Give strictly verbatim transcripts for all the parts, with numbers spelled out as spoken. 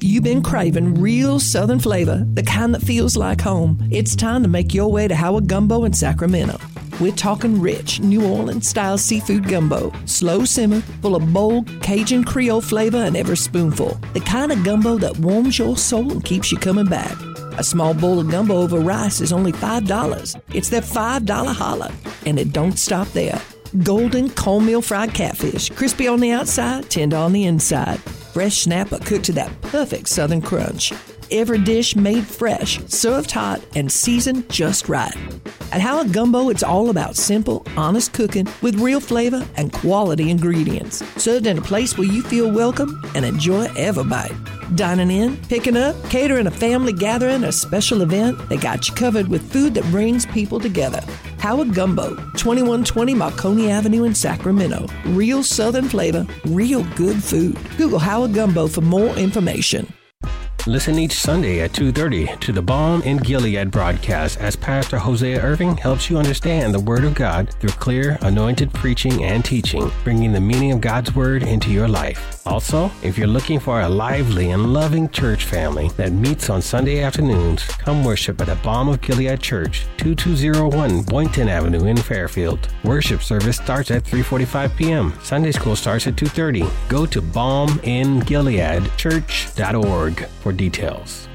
you've been craving real Southern flavor, the kind that feels like home, it's time to make your way to Howard Gumbo in Sacramento. We're talking rich, New Orleans-style seafood gumbo, slow simmer, full of bold Cajun Creole flavor in every spoonful. The kind of gumbo that warms your soul and keeps you coming back. A small bowl of gumbo over rice is only five dollars. It's their five dollar holla, and it don't stop there. Golden cornmeal fried catfish, crispy on the outside, tender on the inside. Fresh snapper cooked to that perfect Southern crunch. Every dish made fresh, served hot, and seasoned just right. At Howard Gumbo, it's all about simple, honest cooking with real flavor and quality ingredients. Served in a place where you feel welcome and enjoy every bite. Dining in, picking up, catering a family gathering or special event, they got you covered with food that brings people together. Howard Gumbo, twenty-one twenty Marconi Avenue in Sacramento. Real Southern flavor, real good food. Google Howard Gumbo for more information. Listen each Sunday at two thirty to the Balm in Gilead broadcast as Pastor Hosea Irving helps you understand the Word of God through clear, anointed preaching and teaching, bringing the meaning of God's Word into your life. Also, if you're looking for a lively and loving church family that meets on Sunday afternoons, come worship at the Balm of Gilead Church, twenty-two oh one Boynton Avenue in Fairfield. Worship service starts at three forty-five p.m. Sunday school starts at two thirty. Go to balm in gilead church dot org for details.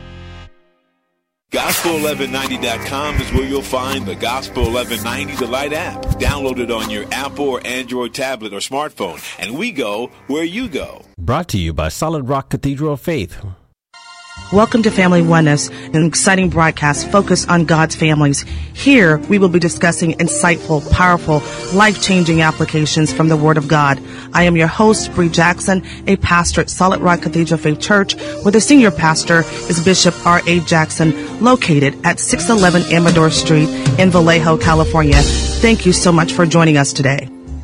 gospel eleven ninety dot com is where you'll find the Gospel eleven ninety The Light app. Download it on your Apple or Android tablet or smartphone, and we go where you go. Brought to you by Solid Rock Cathedral of Faith. Welcome to Family Oneness, an exciting broadcast focused on God's families. Here, we will be discussing insightful, powerful, life-changing applications from the Word of God. I am your host, Bree Jackson, a pastor at Solid Rock Cathedral Faith Church, where the senior pastor is Bishop R A. Jackson, located at six eleven Amador Street in Vallejo, California. Thank you so much for joining us today.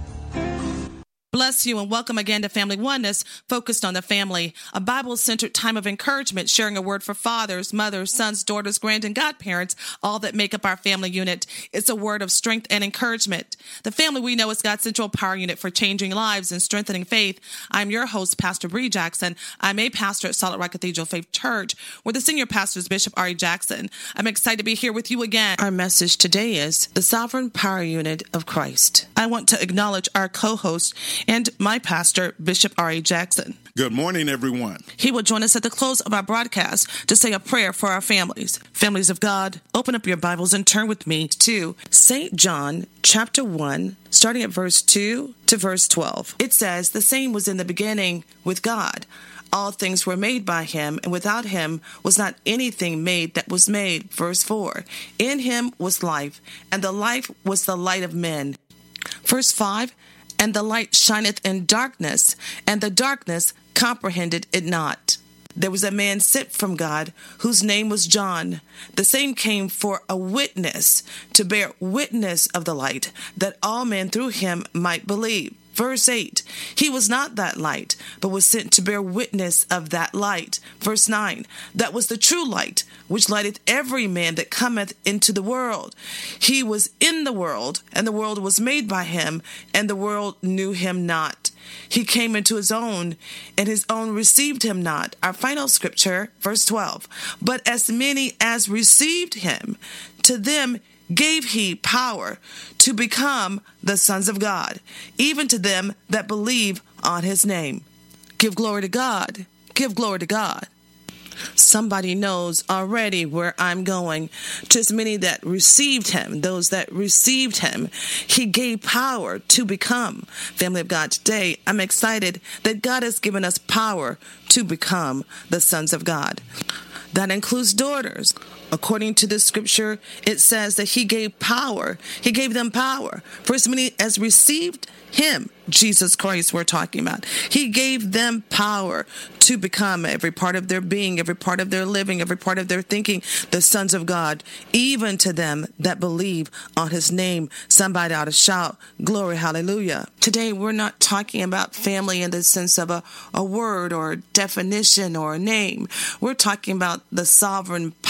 Bless you and welcome again to Family Oneness, focused on the family, a Bible-centered time of encouragement, sharing a word for fathers, mothers, sons, daughters, grand, and godparents, all that make up our family unit. It's a word of strength and encouragement. The family we know is God's central power unit for changing lives and strengthening faith. I'm your host, Pastor Bree Jackson. I'm a pastor at Solid Rock Cathedral Faith Church, where the senior pastor is Bishop R A. Jackson. I'm excited to be here with you again. Our message today is the sovereign power unit of Christ. I want to acknowledge our co-host and my pastor, Bishop R A. Jackson. Good morning, everyone. He will join us at the close of our broadcast to say a prayer for our families. Families of God, open up your Bibles and turn with me to Saint John chapter one, starting at verse two to verse twelve. It says, "The same was in the beginning with God. All things were made by him, and without him was not anything made that was made." Verse four, "In him was life, and the life was the light of men." Verse five, "And the light shineth in darkness, and the darkness comprehended it not. There was a man sent from God, whose name was John. The same came for a witness, to bear witness of the light, that all men through him might believe." Verse eight, "He was not that light, but was sent to bear witness of that light." Verse nine, "That was the true light, which lighteth every man that cometh into the world. He was in the world, and the world was made by him, and the world knew him not. He came into his own, and his own received him not." Our final scripture, verse twelve, "But as many as received him, to them gave he power to become the sons of God, even to them that believe on his name." Give glory to God. Give glory to God. Somebody knows already where I'm going. To as many that received him, those that received him, he gave power to become. Family of God, today I'm excited that God has given us power to become the sons of God. That includes daughters. According to the scripture, it says that he gave power. He gave them power. For as many as received him, Jesus Christ we're talking about, he gave them power to become every part of their being, every part of their living, every part of their thinking, the sons of God, even to them that believe on his name. Somebody ought to shout, glory, hallelujah. Today, we're not talking about family in the sense of a, a word or a definition or a name. We're talking about the sovereign power unit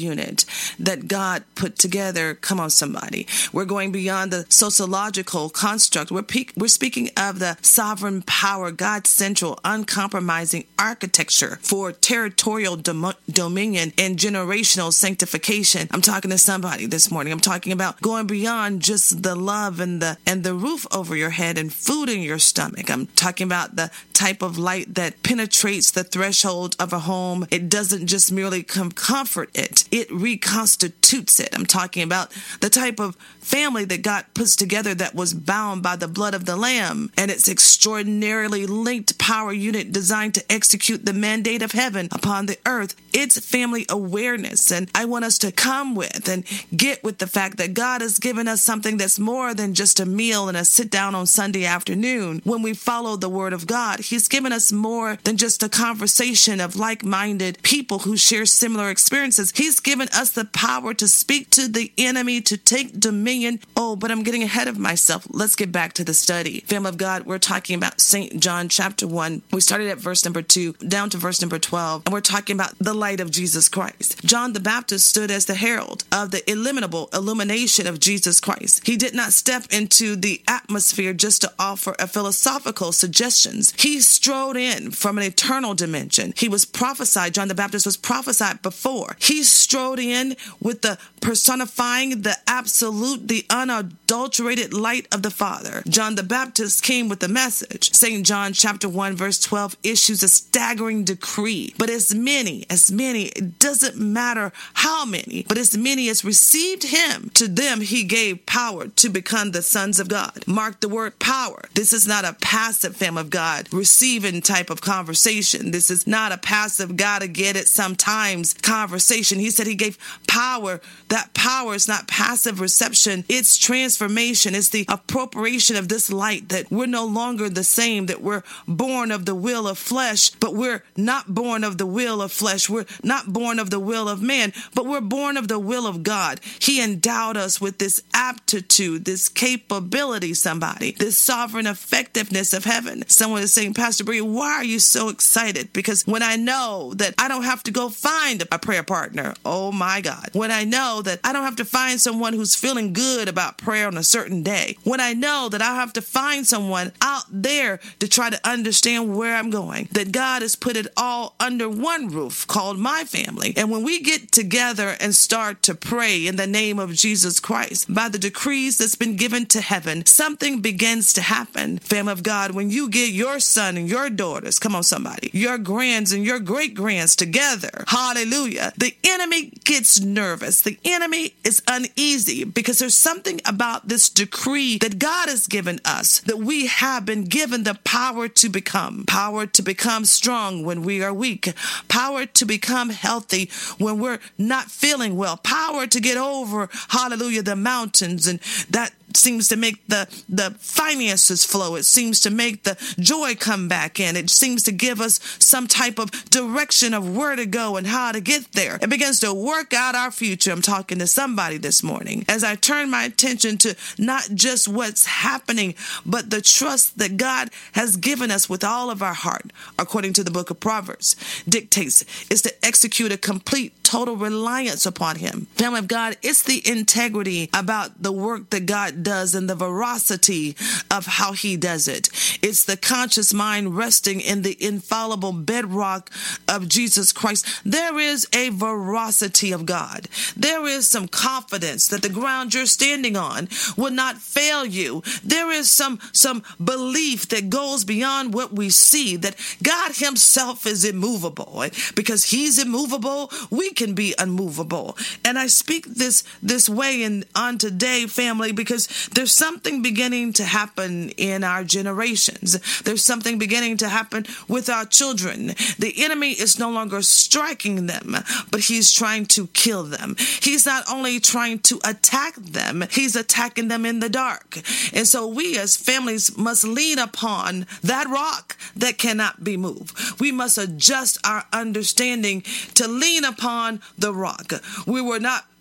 unit that God put together. Come on, somebody. We're going beyond the sociological construct. We're, pe- we're speaking of the sovereign power, God's central, uncompromising architecture for territorial dom- dominion and generational sanctification. I'm talking to somebody this morning. I'm talking about going beyond just the love and the and the roof over your head and food in your stomach. I'm talking about the type of light that penetrates the threshold of a home. It doesn't just merely com- comfort it, it reconstitutes it. I'm talking about the type of family that God puts together that was bound by the blood of the Lamb, and its extraordinarily linked power unit designed to execute the mandate of heaven upon the earth. It's family awareness, and I want us to come with and get with the fact that God has given us something that's more than just a meal and a sit down on Sunday afternoon. When we follow the Word of God, He's given us more than just a conversation of like-minded people who share similar experiences. He's given us the power to speak to the enemy, to take dominion. Oh, but I'm getting ahead of myself. Let's get back to the study. Family of God, we're talking about Saint John chapter one. We started at verse number two down to verse number twelve, and we're talking about the light of Jesus Christ. John the Baptist stood as the herald of the illimitable illumination of Jesus Christ. He did not step into the atmosphere just to offer a philosophical suggestions. He strode in from an eternal dimension. He was prophesied. John the Baptist was prophesied before. He strode in with the personifying the absolute, the unadulterated light of the Father. John the Baptist came with the message. Saint John chapter one verse twelve issues a staggering decree. But as many, as many, it doesn't matter how many, but as many as received him, to them he gave power to become the sons of God. Mark the word power. This is not a passive, family of God, receiving type of conversation. This is not a passive, gotta get it sometimes conversation. He said he gave power. That power is not passive reception. It's transformation. It's the appropriation of this light, that we're no longer the same, that we're born of the will of flesh, but we're not born of the will of flesh. We're not born of the will of man, but we're born of the will of God. He endowed us with this aptitude, this capability, somebody, this sovereign effectiveness of heaven. Someone is saying, Pastor Bree, why are you so excited? Because when I know that I don't have to go find a prayer partner, oh my God, when I know that I don't have to find someone who's feeling good about prayer on a certain day, when I know that I have to find someone out there to try to understand where I'm going, that God has put it all under one roof called my family. And when we get together and start to pray in the name of Jesus Christ, by the decrees that's been given to heaven, something begins to happen. Family of God, when you get your son and your daughters, come on somebody, your grands and your great grands together, hallelujah, the enemy gets nervous. The enemy is uneasy because there's something about this decree that God has given us, that we have been given the power to become, power to become strong when we are weak, power to become healthy when we're not feeling well, power to get over, hallelujah, the mountains, and that seems to make the, the finances flow. It seems to make the joy come back in. It seems to give us some type of direction of where to go and how to get there. It begins to work out our future. I'm talking to somebody this morning as I turn my attention to not just what's happening, but the trust that God has given us with all of our heart, according to the book of Proverbs, dictates is to execute a complete, total reliance upon him. Family of God, it's the integrity about the work that God does and the veracity of how he does it. It's the conscious mind resting in the infallible bedrock of Jesus Christ. There is a veracity of God. There is some confidence that the ground you're standing on will not fail you. There is some, some belief that goes beyond what we see, that God himself is immovable. Because he's immovable, we can be unmovable. And I speak this this way in, on today, family, because there's something beginning to happen in our generations. There's something beginning to happen with our children. The enemy is no longer striking them, but he's trying to kill them. He's not only trying to attack them, he's attacking them in the dark. And so we as families must lean upon that rock that cannot be moved. We must adjust our understanding to lean upon the rock. We were not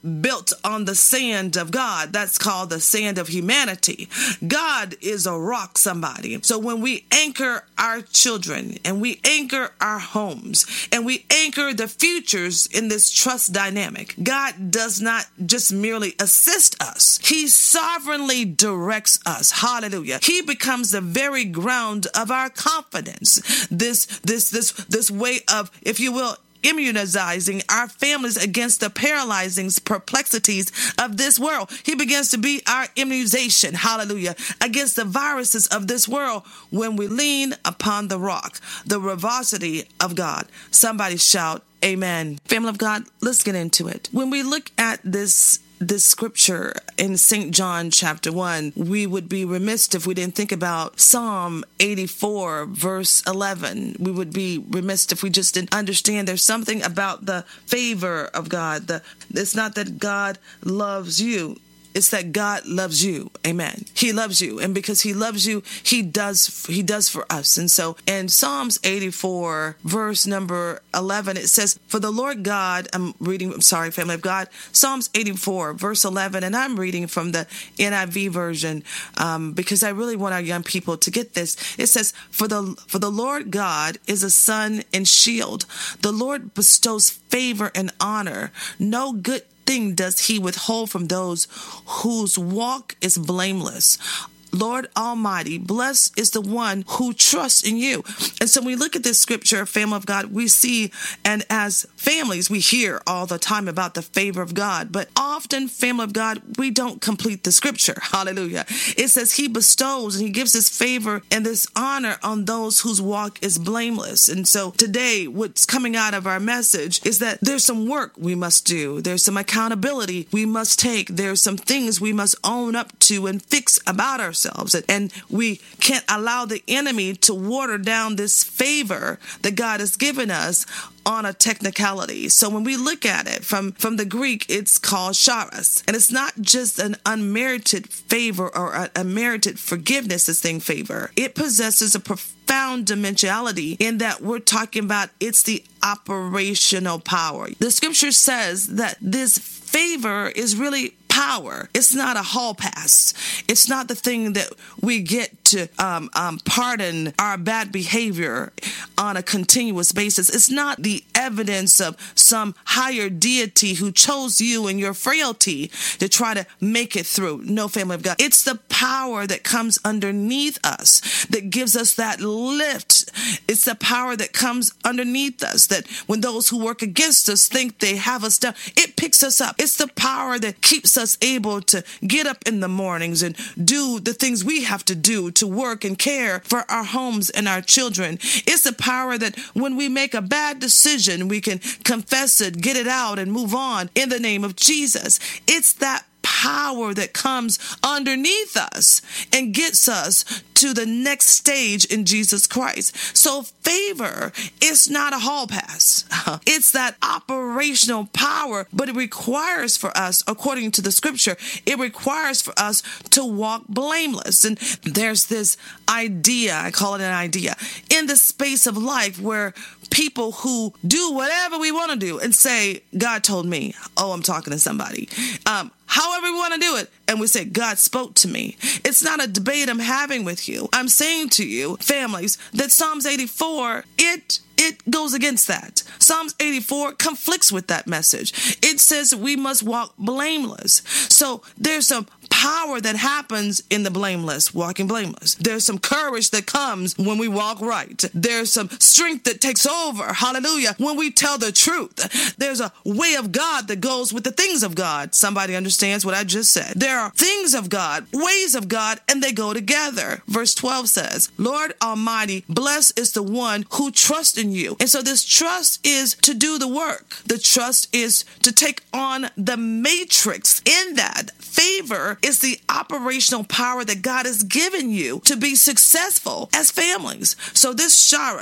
built on the sand of God. That's called the sand of humanity. God is a rock, somebody. So when we anchor our children and we anchor our homes and we anchor the futures in this trust dynamic, God does not just merely assist us. He sovereignly directs us. Hallelujah. He becomes the very ground of our confidence. This, this, this, this way of, if you will, immunizing our families against the paralyzing perplexities of this world. He begins to be our immunization, hallelujah, against the viruses of this world when we lean upon the rock, the revocity of God. Somebody shout, amen. Family of God, let's get into it. When we look at this This scripture in Saint John chapter one, we would be remiss if we didn't think about Psalm eighty-four, verse eleven. We would be remiss if we just didn't understand there's something about the favor of God. The, it's not that God loves you. It's that God loves you. Amen. He loves you. And because he loves you, he does, he does for us. And so in Psalms eighty-four, verse number eleven, it says, for the Lord God, I'm reading, I'm sorry, family of God, Psalms eighty-four, verse eleven, and I'm reading from the N I V version, um, because I really want our young people to get this. It says, for the, for the Lord God is a sun and shield. The Lord bestows favor and honor. No good thing does he withhold from those whose walk is blameless. Lord Almighty, blessed is the one who trusts in you. And so when we look at this scripture, family of God, we see, and as families, we hear all the time about the favor of God, but often, family of God, we don't complete the scripture. Hallelujah. It says he bestows and he gives his favor and this honor on those whose walk is blameless. And so today, what's coming out of our message is that there's some work we must do. There's some accountability we must take. There's some things we must own up to and fix about ourselves. And we can't allow the enemy to water down this favor that God has given us on a technicality. So when we look at it from, from the Greek, it's called charis. And it's not just an unmerited favor or an unmerited forgiveness, this thing favor. It possesses a profound dimensionality in that we're talking about it's the operational power. The scripture says that this favor is really power. It's not a hall pass. It's not the thing that we get to um, um, pardon our bad behavior on a continuous basis. It's not the evidence of some higher deity who chose you and your frailty to try to make it through. No, family of God. It's the power that comes underneath us that gives us that lift. It's the power that comes underneath us that when those who work against us think they have us down, it picks us up. It's the power that keeps us able to get up in the mornings and do the things we have to do to work and care for our homes and our children. It's the power that when we make a bad decision, we can confess it, get it out, and move on in the name of Jesus. It's that power that comes underneath us and gets us to the next stage in Jesus Christ. So favor is not a hall pass. It's that operational power, but it requires for us, according to the scripture, it requires for us to walk blameless. And there's this idea, I call it an idea, in the space of life where people who do whatever we want to do and say, God told me, oh, I'm talking to somebody, um, however we want to do it. And we say, God spoke to me. It's not a debate I'm having with you. I'm saying to you, families, that Psalms eighty-four, it it goes against that. Psalms eighty-four conflicts with that message. It says we must walk blameless. So there's some power that happens in the blameless, walking blameless. There's some courage that comes when we walk right. There's some strength that takes over, hallelujah, when we tell the truth. There's a way of God that goes with the things of God. Somebody understands what I just said. There are things of God, ways of God, and they go together. Verse twelve says, Lord Almighty, blessed is the one who trusts in you. And so this trust is to do the work. The trust is to take on the matrix. In that, favor is the operational power that God has given you to be successful as families. So this charis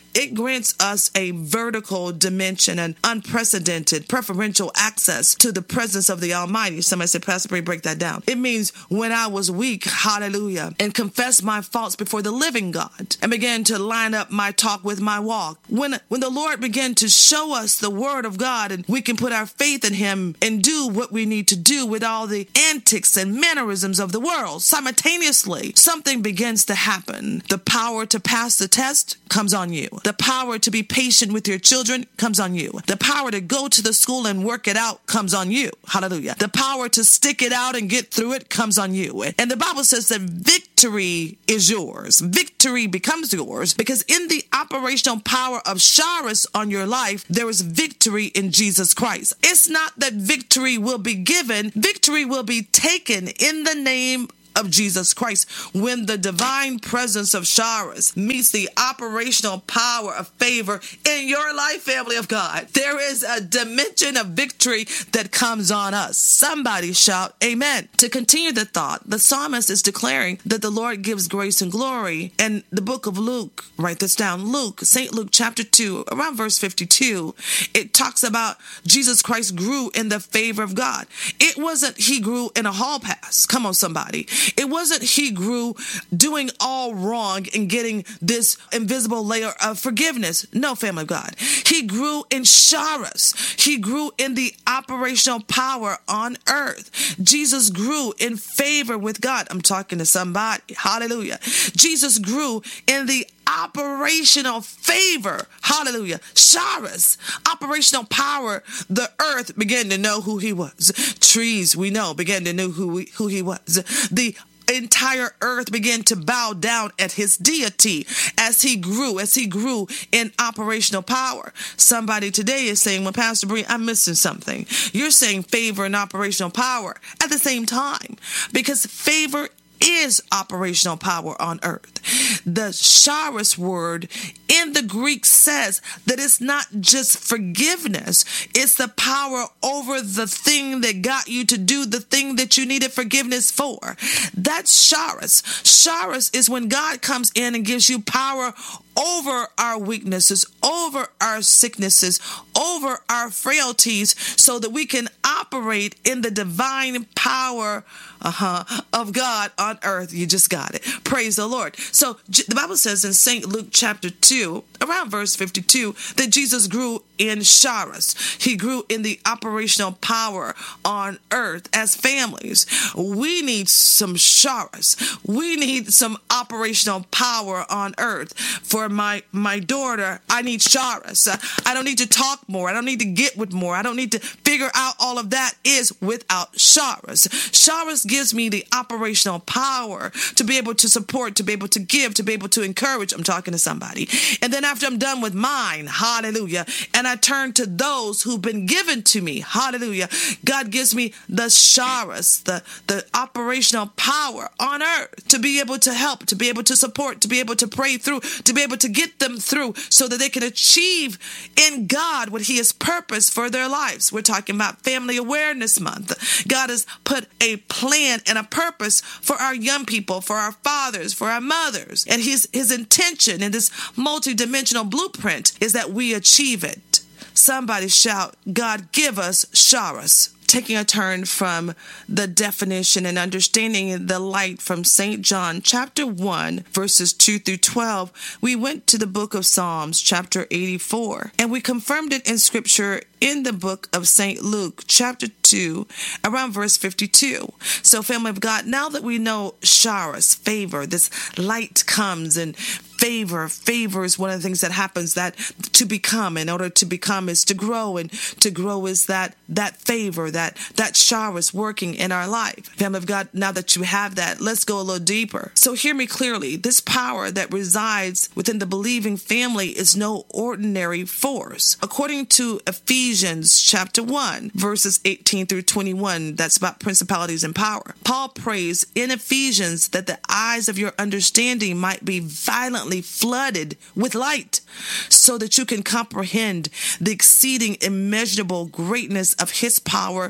it grants us a vertical dimension and unprecedented preferential access to the presence of the Almighty. Somebody said, Pastor Bree, break that down. It means when I was weak, hallelujah, and confessed my faults before the living God and began to line up my talk with my walk. When, when the Lord began to show us the word of God and we can put our faith in him and do what we need to do with all the antics and mannerisms of the world, simultaneously, something begins to happen. The power to pass the test comes on you. The power to be patient with your children comes on you. The power to go to the school and work it out comes on you. Hallelujah. The power to stick it out and get through it comes on you. And the Bible says that victory is yours. Victory becomes yours because in the operational power of Charis on your life, there is victory in Jesus Christ. It's not that victory will be given. Victory will be taken in the name of Jesus Christ. When the divine presence of Charis meets the operational power of favor in your life, family of God, there is a dimension of victory that comes on us. Somebody shout amen. To continue the thought, the psalmist is declaring that the Lord gives grace and glory. And the book of Luke, write this down, Luke, Saint Luke chapter two, around verse fifty-two, it talks about Jesus Christ grew in the favor of God. It wasn't he grew in a hall pass. Come on, somebody. It wasn't he grew doing all wrong and getting this invisible layer of forgiveness. No, family of God. He grew in Charis. He grew in the operational power on earth. Jesus grew in favor with God. I'm talking to somebody. Hallelujah. Jesus grew in the operational favor. Hallelujah. Charis, operational power. The earth began to know who he was. Trees, we know, began to know who, we, who he was. The entire earth began to bow down at his deity as he grew, as he grew in operational power. Somebody today is saying, well, Pastor Bree, I'm missing something. You're saying favor and operational power at the same time because favor is operational power on earth. The Charis word in the Greek says that it's not just forgiveness, it's the power over the thing that got you to do the thing that you needed forgiveness for. That's Charis. Charis is when God comes in and gives you power over our weaknesses, over our sicknesses, over our frailties, so that we can operate in the divine power uh-huh, of God on earth. You just got it. Praise the Lord. So the Bible says in Saint Luke chapter two, around verse fifty-two, that Jesus grew in Charis. He grew in the operational power on earth. As families, we need some Charis. We need some operational power on earth. For my, my daughter, I need Charis. Uh, I don't need to talk more. I don't need to get with more. I don't need to figure out all of that is without Charis. Charis gives me the operational power to be able to support, to be able to give, to be able to encourage. I'm talking to somebody. And then after I'm done with mine, hallelujah, and I turn to those who've been given to me, hallelujah, God gives me the Charis, the, the operational power on earth to be able to help, to be able to support, to be able to pray through, to be able to get them through so that they can achieve in God what he has purposed for their lives. We're talking about Family Awareness Month. God has put a plan and a purpose for our young people, for our fathers, for our mothers. And his, his intention in this multidimensional blueprint is that we achieve it. Somebody shout, God, give us Charis. Taking a turn from the definition and understanding the light from Saint John chapter one, verses two through twelve, we went to the book of Psalms chapter eighty-four, and we confirmed it in scripture in the book of Saint Luke chapter two, around verse fifty-two. So, family of God, now that we know Charis, favor, this light comes and favor, favor is one of the things that happens, that to become, in order to become is to grow, and to grow is that, that favor, that, that Charis working in our life. Family of God, now that you have that, let's go a little deeper. So hear me clearly. This power that resides within the believing family is no ordinary force. According to Ephesians chapter one, verses eighteen through twenty-one, that's about principalities and power. Paul prays in Ephesians that the eyes of your understanding might be violently flooded with light, so that you can comprehend the exceeding immeasurable greatness of his power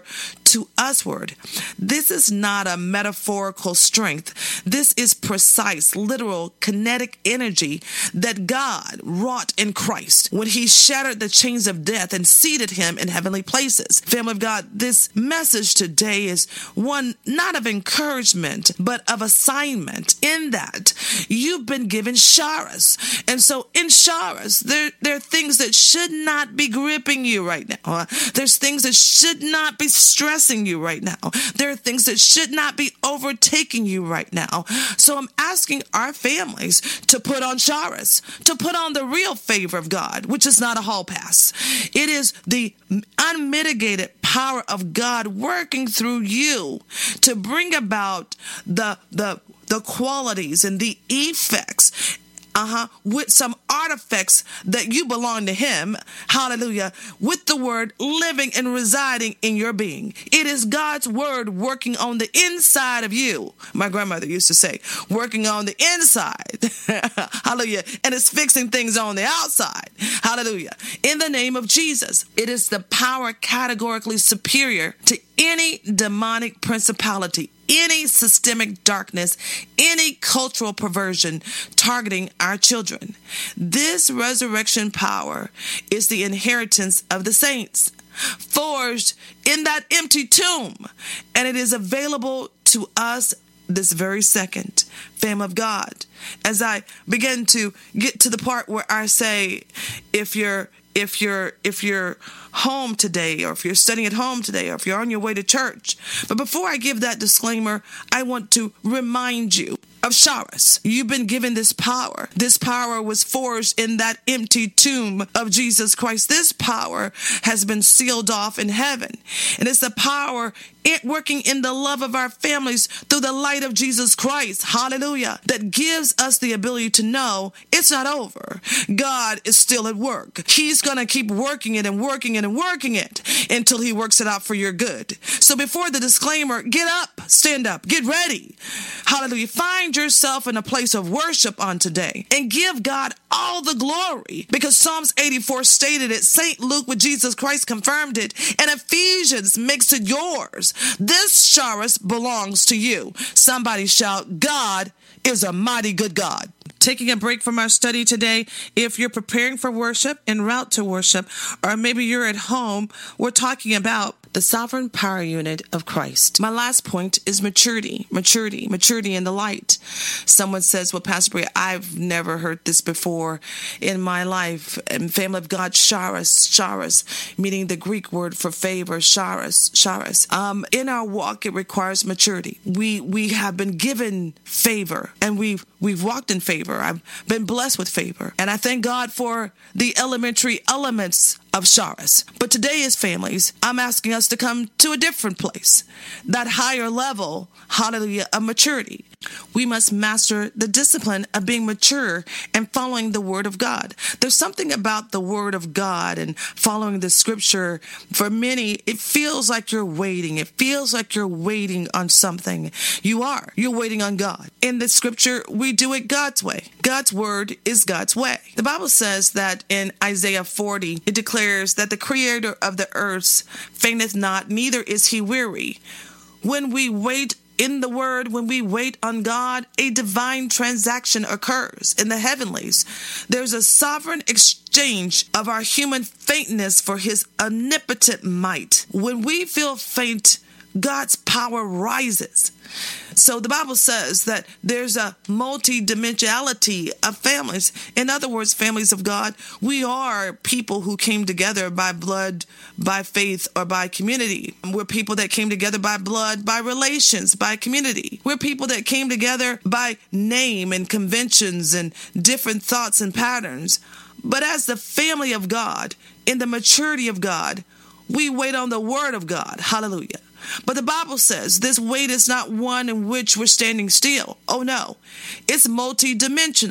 to usward. This is not a metaphorical strength. This is precise, literal, kinetic energy that God wrought in Christ when he shattered the chains of death and seated him in heavenly places. Family of God, this message today is one not of encouragement, but of assignment, in that you've been given charis. And so in charis, there, there are things that should not be gripping you right now. Uh, there's things that should not be stressing you right now. There are things that should not be overtaking you right now. So I'm asking our families to put on charis, to put on the real favor of God, which is not a hall pass. It is the unmitigated power of God working through you to bring about the the the qualities and the effects, uh-huh, with some artifacts that you belong to him, hallelujah, with the word living and residing in your being. It is God's word working on the inside of you. My grandmother used to say, working on the inside, hallelujah, and it's fixing things on the outside, hallelujah. In the name of Jesus, it is the power categorically superior to any demonic principality, any systemic darkness, any cultural perversion targeting our children. This resurrection power is the inheritance of the saints, forged in that empty tomb, and it is available to us this very second. Family of God, as I begin to get to the part where I say, if you're If you're if you're home today, or if you're studying at home today, or if you're on your way to church. But before I give that disclaimer, I want to remind you of charis. You've been given this power. This power was forged in that empty tomb of Jesus Christ. This power has been sealed off in heaven. And it's the power it working in the love of our families through the light of Jesus Christ. Hallelujah. That gives us the ability to know it's not over. God is still at work. He's going to keep working it and working it and working it until he works it out for your good. So before the disclaimer, get up, stand up, get ready. Hallelujah. Find yourself in a place of worship on today and give God all the glory, because Psalms eighty-four stated it, Saint Luke with Jesus Christ confirmed it, and Ephesians makes it yours. This charis belongs to you. Somebody shout, God is a mighty good God. Taking a break from our study today, if you're preparing for worship, en route to worship, or maybe you're at home, we're talking about the sovereign power unit of Christ. My last point is maturity, maturity, maturity in the light. Someone says, well, Pastor Bria, I've never heard this before in my life. And family of God, charis, charis, meaning the Greek word for favor, charis, charis. Um, in our walk, it requires maturity. We we have been given favor, and we've we've walked in favor. I've been blessed with favor, and I thank God for the elementary elements of charis. But today, as families, I'm asking us to come to a different place, that higher level, hallelujah, of maturity. We must master the discipline of being mature and following the word of God. There's something about the word of God and following the scripture. For many, it feels like you're waiting. It feels like you're waiting on something. You are. You're waiting on God. In the scripture, we do it God's way. God's word is God's way. The Bible says that in Isaiah forty, it declares that the creator of the earth fainteth not, neither is he weary. When we wait in the word, when we wait on God, a divine transaction occurs in the heavenlies. There's a sovereign exchange of our human faintness for his omnipotent might. When we feel faint, God's power rises. So the Bible says that there's a multi-dimensionality of families. In other words, families of God, we are people who came together by blood, by faith, or by community. We're people that came together by blood, by relations, by community. We're people that came together by name and conventions and different thoughts and patterns. But as the family of God, in the maturity of God, we wait on the word of God. Hallelujah. But the Bible says this wait is not one in which we're standing still. Oh no, it's multi-dimensional.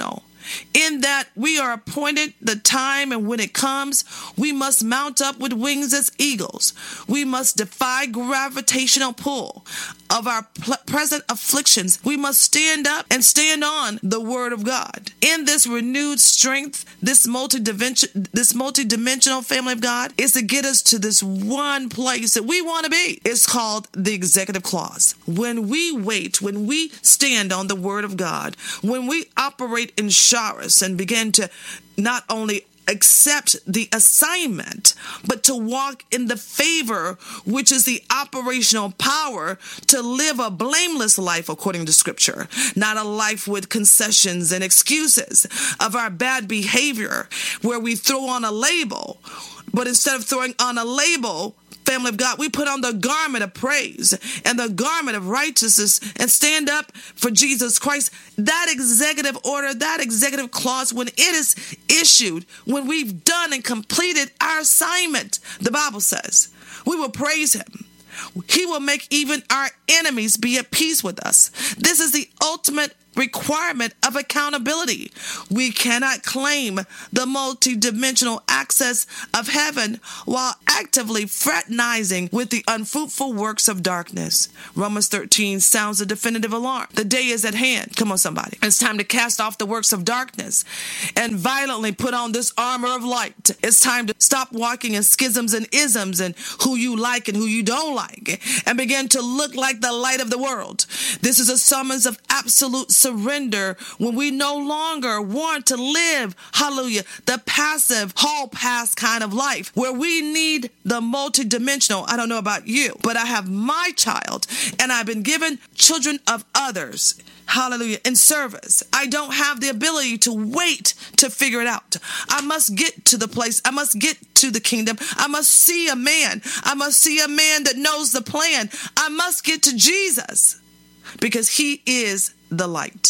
in that we are appointed the time, and when it comes, we must mount up with wings as eagles. We must defy gravitational pull of our pl- present afflictions. We must stand up and stand on the word of God. In this renewed strength, this multi-dimension, this multi-dimensional family of God is to get us to this one place that we want to be. It's called the executive clause. When we wait, when we stand on the word of God, when we operate in charis and begin to not only accept the assignment, but to walk in the favor, which is the operational power to live a blameless life according to Scripture, not a life with concessions and excuses of our bad behavior, where we throw on a label, but instead of throwing on a label, family of God, we put on the garment of praise and the garment of righteousness and stand up for Jesus Christ. That executive order, that executive clause, when it is issued, when we've done and completed our assignment, the Bible says, we will praise him. He will make even our enemies be at peace with us. This is the ultimate requirement of accountability. We cannot claim the multidimensional access of heaven while actively fraternizing with the unfruitful works of darkness. Romans thirteen sounds a definitive alarm. The day is at hand. Come on, somebody. It's time to cast off the works of darkness and violently put on this armor of light. It's time to stop walking in schisms and isms and who you like and who you don't like, and begin to look like the light of the world. This is a summons of absolute surrender when we no longer want to live, hallelujah, the passive, hall pass kind of life where we need the multidimensional. I don't know about you, but I have my child and I've been given children of others. Hallelujah. In service. I don't have the ability to wait to figure it out. I must get to the place. I must get to the kingdom. I must see a man. I must see a man that knows the plan. I must get to Jesus because he is the light.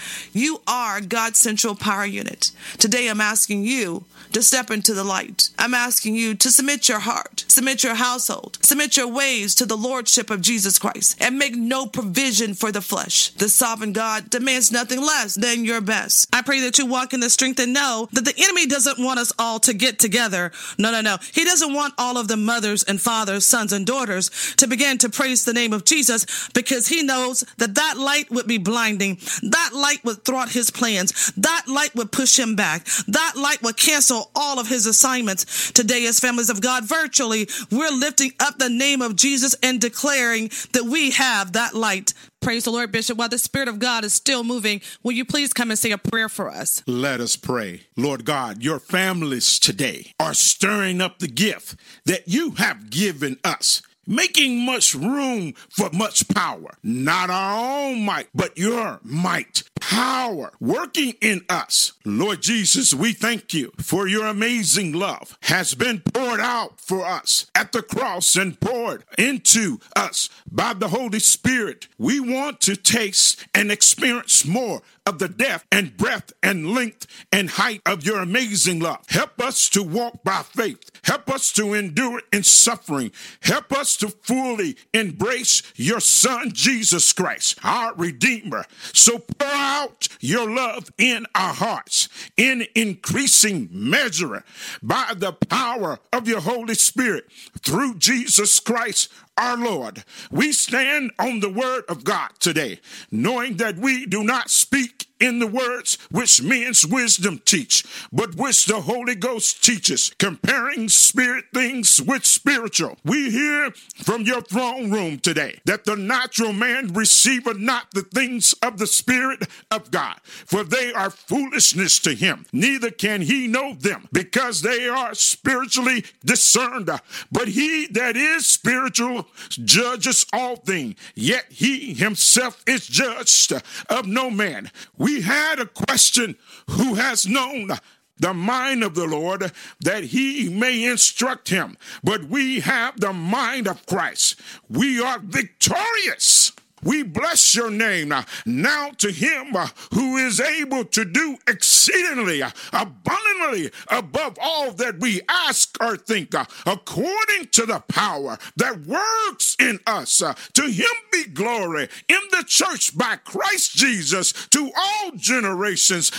You are God's central power unit. Today I'm asking you to step into the light. I'm asking you to submit your heart, submit your household, submit your ways to the lordship of Jesus Christ, and make no provision for the flesh. The sovereign God demands nothing less than your best. I pray that you walk in the strength and know that the enemy doesn't want us all to get together. No, no, no. He doesn't want all of the mothers and fathers, sons and daughters to begin to praise the name of Jesus, because he knows that that light would be blinding. That light would thwart his plans. That light would push him back. That light would cancel all of his assignments. Today, as families of God, virtually, we're lifting up the name of Jesus and declaring that we have that light. Praise the Lord, Bishop. While the Spirit of God is still moving, will you please come and say a prayer for us? Let us pray. Lord God, your families today are stirring up the gift that you have given us, making much room for much power. Not our own might, but your might, power working in us. Lord Jesus, we thank you for your amazing love has been poured out for us at the cross and poured into us by the Holy Spirit. We want to taste and experience more of the depth and breadth and length and height of your amazing love. Help us to walk by faith. Help us to endure in suffering. Help us to fully embrace your Son, Jesus Christ, our Redeemer. So pour out your love in our hearts in increasing measure by the power of your Holy Spirit through Jesus Christ, our Lord. We stand on the word of God today, knowing that we do not speak in the words which men's wisdom teach, but which the Holy Ghost teaches, comparing spirit things with spiritual. We hear from your throne room today that the natural man receiveth not the things of the Spirit of God, for they are foolishness to him, neither can he know them, because they are spiritually discerned. But he that is spiritual judges all things, yet he himself is judged of no man. We had a question, who has known the mind of the Lord, that he may instruct him? But we have the mind of Christ. We are victorious. We bless your name now, now to him uh, who is able to do exceedingly, uh, abundantly, above all that we ask or think, uh, according to the power that works in us. Uh, to him be glory in the church by Christ Jesus to all generations forever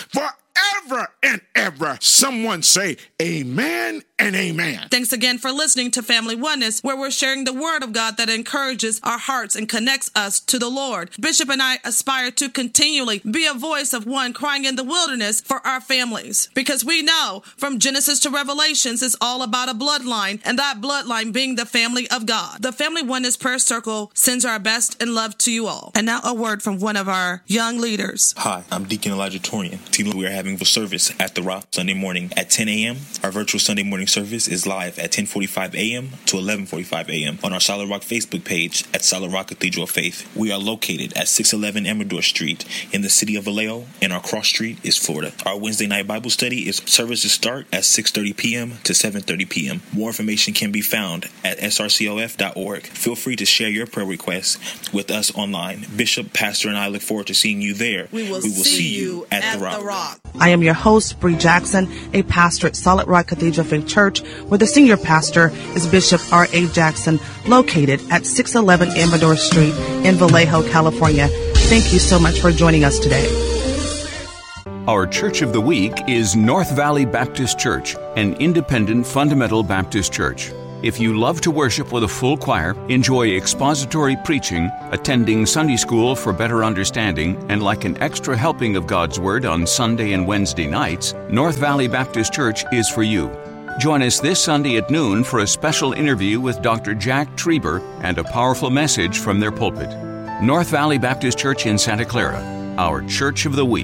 forever and ever. Someone say amen and amen. Thanks again for listening to Family Oneness, where we're sharing the word of God that encourages our hearts and connects us to the Lord. Bishop and I aspire to continually be a voice of one crying in the wilderness for our families, because we know from Genesis to Revelations it's all about a bloodline, and that bloodline being the family of God. The Family Oneness Prayer Circle sends our best and love to you all. And now a word from one of our young leaders. Hi, I'm Deacon Elijah Torian. We are having a service at the Rock Sunday morning at ten a.m. Our virtual Sunday morning service is live at ten forty-five a.m. to eleven forty-five a.m. on our Solid Rock Facebook page at Solid Rock Cathedral of Faith. We are located at six eleven Amador Street in the city of Vallejo, and our cross street is Florida. Our Wednesday night Bible study is services start at six thirty p.m. to seven thirty p.m. More information can be found at s r c o f dot org. Feel free to share your prayer requests with us online. Bishop, Pastor, and I look forward to seeing you there. We will, we will see, see you at, at the, Rock. the Rock. I am your host, Bree Jackson, a pastor at Solid Rock Cathedral Faith Church, where the senior pastor is Bishop R A. Jackson, located at six eleven Amador Street in Vallejo, California. Thank you so much for joining us today. Our Church of the Week is North Valley Baptist Church, an independent fundamental Baptist church. If you love to worship with a full choir, enjoy expository preaching, attending Sunday school for better understanding, and like an extra helping of God's Word on Sunday and Wednesday nights, North Valley Baptist Church is for you. Join us this Sunday at noon for a special interview with Doctor Jack Trieber and a powerful message from their pulpit. North Valley Baptist Church in Santa Clara, our Church of the Week.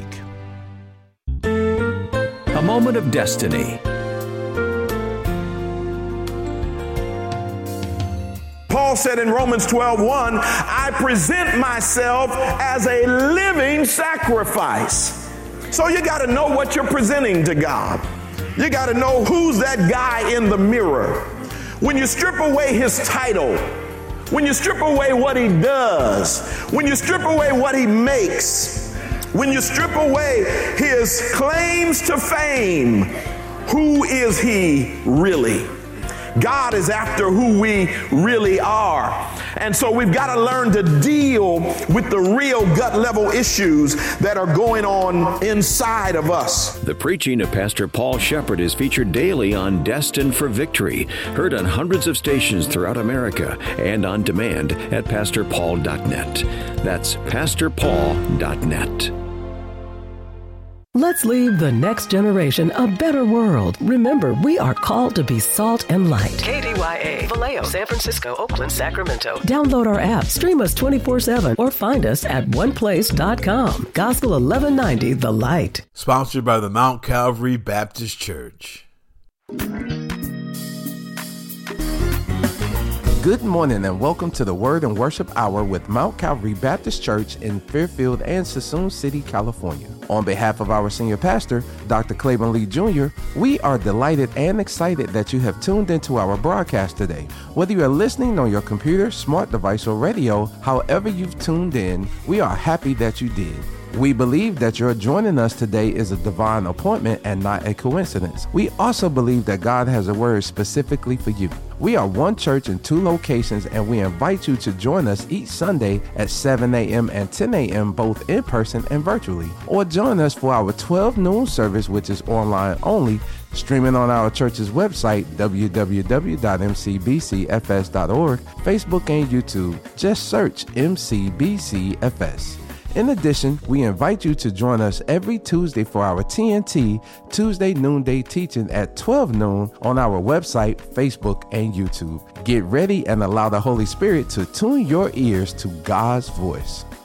A moment of destiny. Paul said in Romans twelve one, I present myself as a living sacrifice. So you got to know what you're presenting to God. You got to know who's that guy in the mirror. When you strip away his title, when you strip away what he does, when you strip away what he makes, when you strip away his claims to fame, who is he really? God is after who we really are. And so we've got to learn to deal with the real gut level issues that are going on inside of us. The preaching of Pastor Paul Shepherd is featured daily on Destined for Victory, heard on hundreds of stations throughout America and on demand at pastor paul dot net. That's pastor paul dot net. Let's leave the next generation a better world. Remember, we are called to be salt and light. K D Y A, Vallejo, San Francisco, Oakland, Sacramento. Download our app, stream us twenty-four seven, or find us at one place dot com. Gospel eleven ninety, The Light. Sponsored by the Mount Calvary Baptist Church. Good morning and welcome to the Word and Worship Hour with Mount Calvary Baptist Church in Fairfield and Sassoon City, California. On behalf of our senior pastor, Doctor Claiborne Lee Junior, we are delighted and excited that you have tuned into our broadcast today. Whether you are listening on your computer, smart device, or radio, however you've tuned in, we are happy that you did. We believe that your joining us today is a divine appointment and not a coincidence. We also believe that God has a word specifically for you. We are one church in two locations, and we invite you to join us each Sunday at seven a.m. and ten a.m. both in person and virtually. Or join us for our twelve noon service, which is online only, streaming on our church's website, w w w dot m c b c f s dot org, Facebook and YouTube. Just search M C B C F S. In addition, we invite you to join us every Tuesday for our T N T Tuesday Noonday Teaching at twelve noon on our website, Facebook, and YouTube. Get ready and allow the Holy Spirit to tune your ears to God's voice.